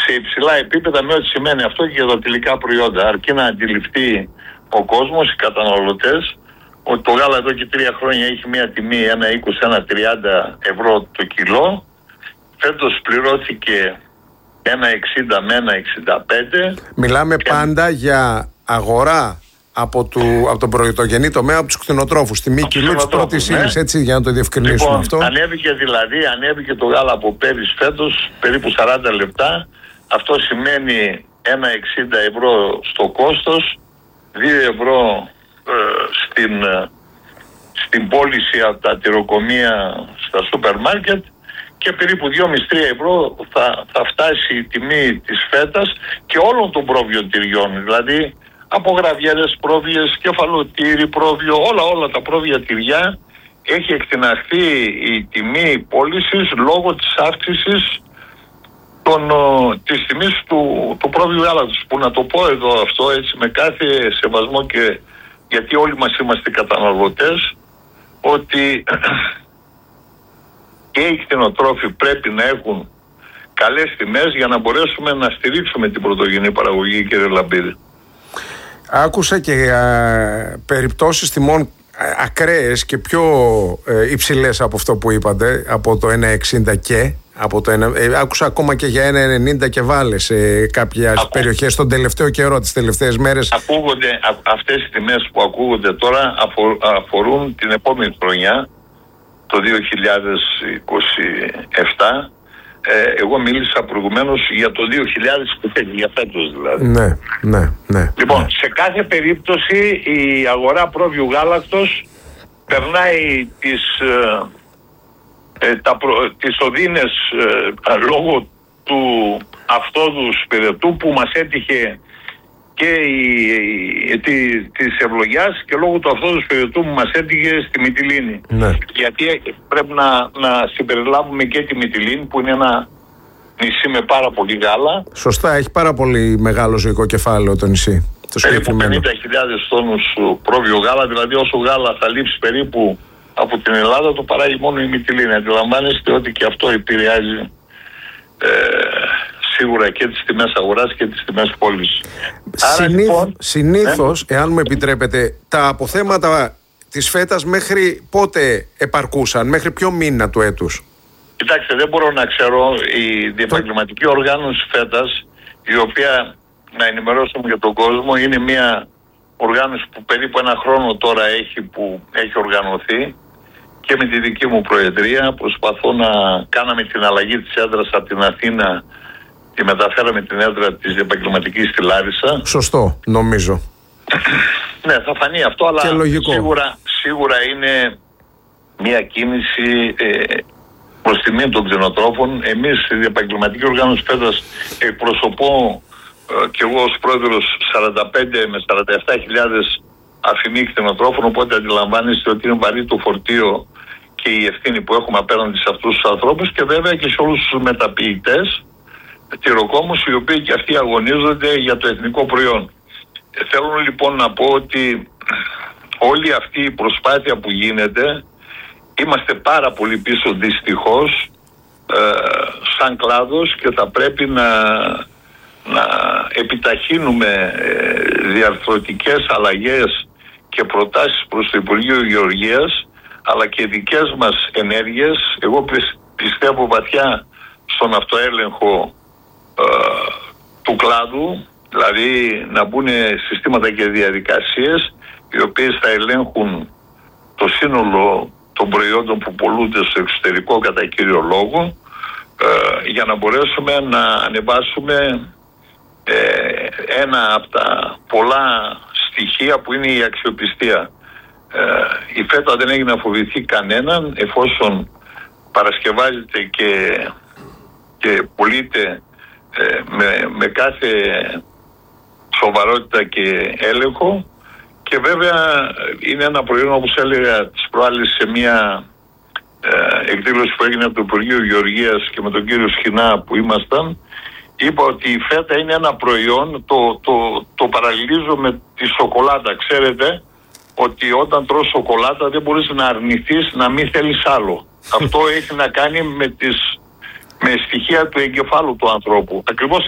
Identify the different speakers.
Speaker 1: σε υψηλά επίπεδα, με ό,τι σημαίνει αυτό και για τα τελικά προϊόντα. Αρκεί να αντιληφθεί ο κόσμος, οι καταναλωτές, ότι το γάλα εδώ και 3 χρόνια έχει μια τιμή 1,20-1,30 ευρώ το κιλό. Φέτος πληρώθηκε 1,60 με 1,65.
Speaker 2: Μιλάμε πάντα για αγορά από τον πρωτογενή τομέα, από τους κτηνοτρόφους, τιμή κιλού της πρώτης ύλης, έτσι, για να το διευκρινίσουμε
Speaker 1: λοιπόν,
Speaker 2: αυτό.
Speaker 1: Ανέβηκε το γάλα από πέρυσι φέτος περίπου 40 λεπτά. Αυτό σημαίνει 1,60 ευρώ στο κόστος, 2 ευρώ στην πώληση από τα τυροκομεία στα σούπερ μάρκετ και περίπου 2,5-3 ευρώ θα φτάσει η τιμή της φέτας και όλων των πρόβειων τυριών. Δηλαδή από γραβιέρες, πρόβειες, κεφαλοτήρι, πρόβιο, όλα τα πρόβια τυριά έχει εκτιναχθεί η τιμή πώλησης λόγω της αύξησης της τιμής του πρόβειου γάλατος. Που να το πω εδώ αυτό έτσι με κάθε σεβασμό και γιατί όλοι μας είμαστε καταναλωτές, ότι και οι κτηνοτρόφοι πρέπει να έχουν καλές τιμές για να μπορέσουμε να στηρίξουμε την πρωτογενή παραγωγή, κύριε Λαμπίδη.
Speaker 2: Άκουσα και περιπτώσεις τιμών ακραίες και πιο υψηλές από αυτό που είπατε, από το 1,60 και άκουσα ακόμα και για 1,90 και βάλε σε κάποιες περιοχές τον τελευταίο καιρό, τις τελευταίες μέρες.
Speaker 1: Αυτές οι τιμές που ακούγονται τώρα αφορούν την επόμενη χρονιά, το 2027. Εγώ μίλησα προηγουμένως για το 2025, για φέτος δηλαδή.
Speaker 2: Ναι.
Speaker 1: Λοιπόν, σε κάθε περίπτωση η αγορά πρόβειου γάλακτος περνάει τις οδύνες λόγω του αυτόδους πυρετού που μας έτυχε και της ευλογιάς και λόγω του αυτόδους πυρετού που μας έτυχε στη Μυτιλήνη.
Speaker 2: Ναι.
Speaker 1: Γιατί πρέπει να συμπεριλάβουμε και τη Μυτιλήνη που είναι ένα νησί με πάρα πολύ γάλα.
Speaker 2: Σωστά, έχει πάρα πολύ μεγάλο ζωικό κεφάλαιο το νησί.
Speaker 1: Περίπου 50.000 τόνους πρόβιο γάλα, δηλαδή όσο γάλα θα λείψει περίπου από την Ελλάδα το παράγει μόνο η Μυτιλήνη. Αντιλαμβάνεστε ότι και αυτό επηρεάζει σίγουρα και τις τιμές αγοράς και τις τιμές πώλησης.
Speaker 2: Συνήθως, εάν μου επιτρέπετε, τα αποθέματα της φέτας μέχρι πότε επαρκούσαν, μέχρι ποιο μήνα του έτους?
Speaker 1: Κοιτάξτε, δεν μπορώ να ξέρω. Η διεπαγγελματική οργάνωση φέτας, η οποία, να ενημερώσουμε για τον κόσμο, είναι μια οργάνωση που περίπου 1 χρόνο τώρα που έχει οργανωθεί και με τη δική μου προεδρία κάναμε την αλλαγή της έδρας από την Αθήνα, τη μεταφέραμε την έδρα της διεπαγγελματικής στη Λάρισα.
Speaker 2: Σωστό, νομίζω.
Speaker 1: Ναι, θα φανεί αυτό, αλλά σίγουρα είναι μια κίνηση προς τιμή των κτηνοτρόφων. Εμείς η διεπαγγελματική οργάνωση φέτας εκπροσωπώ και εγώ ως πρόεδρος 45 με 47.000 αφημί κτηνοτρόφων, οπότε αντιλαμβάνεστε ότι είναι βαρύ το φορτίο και η ευθύνη που έχουμε απέναντι σε αυτούς τους ανθρώπους και βέβαια και σε όλους τους μεταποιητές τυροκόμους, οι οποίοι και αυτοί αγωνίζονται για το εθνικό προϊόν. Θέλω λοιπόν να πω ότι όλη αυτή η προσπάθεια που γίνεται, είμαστε πάρα πολύ πίσω δυστυχώς σαν κλάδος και θα πρέπει να επιταχύνουμε διαρθρωτικές αλλαγές και προτάσεις προς το Υπουργείο Γεωργίας, αλλά και δικές μας ενέργειες. Εγώ πιστεύω βαθιά στον αυτοέλεγχο του κλάδου, δηλαδή να μπουν συστήματα και διαδικασίες οι οποίες θα ελέγχουν το σύνολο των προϊόντων που πωλούνται στο εξωτερικό κατά κύριο λόγο, για να μπορέσουμε να ανεβάσουμε ένα από τα πολλά στοιχεία που είναι η αξιοπιστία. Η φέτα δεν έχει να φοβηθεί κανέναν, εφόσον παρασκευάζεται και πωλείται με κάθε σοβαρότητα και έλεγχο, και βέβαια είναι ένα προϊόν, όπως έλεγα τις προάλλες σε μια εκδήλωση που έγινε από το Υπουργείο Γεωργίας και με τον κύριο Σχοινά που ήμασταν, είπα ότι η φέτα είναι ένα προϊόν, το παραλληλίζω με τη σοκολάτα. Ξέρετε ότι όταν τρως σοκολάτα δεν μπορείς να αρνηθείς να μην θέλεις άλλο. Αυτό έχει να κάνει με στοιχεία του εγκεφάλου του ανθρώπου. Ακριβώς